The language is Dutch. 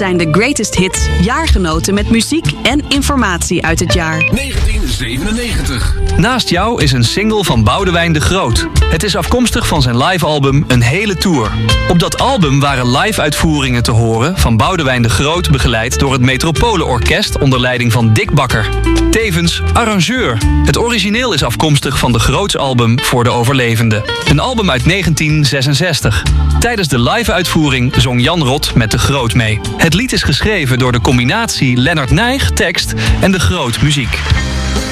zijn de greatest hits, jaargenoten met muziek en informatie uit het jaar. 1997. Naast jou is een single van Boudewijn de Groot. Het is afkomstig van zijn live-album Een Hele Tour. Op dat album waren live-uitvoeringen te horen van Boudewijn de Groot, begeleid door het Metropolenorkest onder leiding van Dick Bakker. Tevens arrangeur. Het origineel is afkomstig van de Grootsalbum Voor de Overlevenden. Een album uit 1966. Tijdens de live-uitvoering zong Jan Rot met de Groot mee. Het lied is geschreven door de combinatie Lennart Nijg, tekst, en de Groot, muziek.